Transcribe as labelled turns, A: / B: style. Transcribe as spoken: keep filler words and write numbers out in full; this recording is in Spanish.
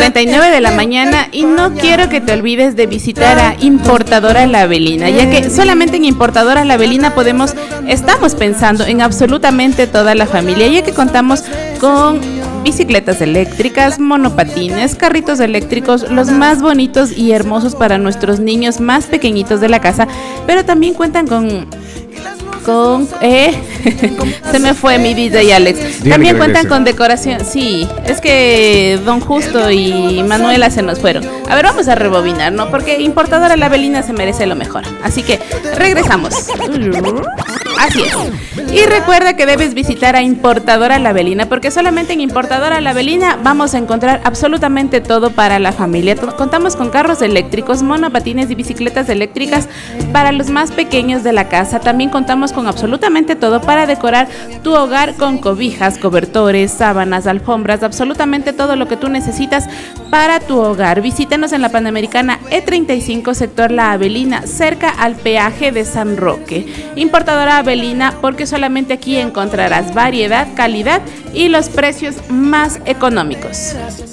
A: cuarenta y nueve de la mañana y no quiero que te olvides de visitar a Importadora La Avelina, ya que solamente en Importadora La Avelina podemos, estamos pensando en absolutamente toda la familia, ya que contamos con bicicletas eléctricas, monopatines, carritos eléctricos, los más bonitos y hermosos para nuestros niños más pequeñitos de la casa, pero también cuentan con con eh, se me fue mi D J Alex.
B: Dígame
A: También
B: que
A: cuentan
B: regrese.
A: con decoración. Sí, es que Don Justo y Manuela se nos fueron. A ver, vamos a rebobinar, ¿no? Porque Importadora La Avelina se merece lo mejor. Así que regresamos. Así es. Y recuerda que debes visitar a Importadora La Avelina, porque solamente en Importadora La Avelina vamos a encontrar absolutamente todo para la familia. To- Contamos con carros eléctricos, monopatines y bicicletas eléctricas para los más pequeños de la casa. También contamos con absolutamente todo para decorar tu hogar con cobijas, cobertores, sábanas, alfombras, absolutamente todo lo que tú necesitas para tu hogar. Visítenos en la Panamericana E treinta y cinco, sector La Avelina, cerca al peaje de San Roque. Importadora Avelina, porque solamente aquí encontrarás variedad, calidad y los precios más económicos.